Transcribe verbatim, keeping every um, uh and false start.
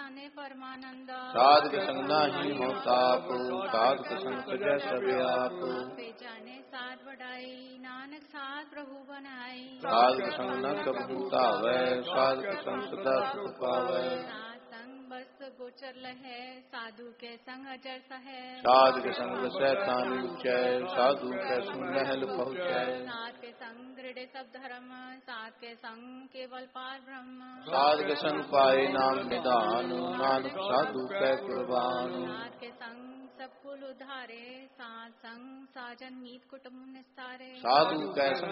जाने परमानंद। साध के संग नाही हो ताप, साध के संग सजै सब आप। पे जाने साध बढ़ाई, नानक साध प्रभु बनाई। साध के संग न कबहू तावै, साध के संग सदा सुख पावै। साध संग बस गोचर लहै, साधु के संग अजर सहै। साध के संग बसै तानि ऊँचै, साधु के संग महल पहुँचै। साध के संग दृढ़ सब धर्म, साध के संग केवल पार ब्रह्म। साध के संग पाए नाम निदान, नानक साधु कै कुर्बान। साध के संग सब कुल उधारे, साध संग साजन मीत कुटुम्ब निस्तारे। साधु कै संग